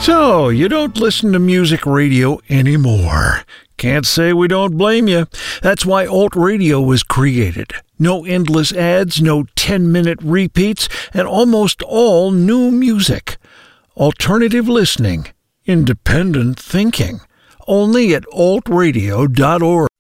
So, you don't listen to music radio anymore. Can't say we don't blame you. That's why Alt Radio was created. No endless ads, no 10-minute repeats, and almost all new music. Alternative listening. Independent thinking. Only at altradio.org.